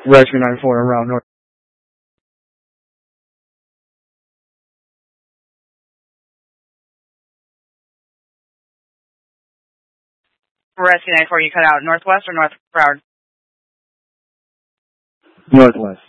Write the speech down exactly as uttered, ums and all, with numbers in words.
Rescue nine four around north. Rescue nine four, you cut out northwest or north Broward? Northwest.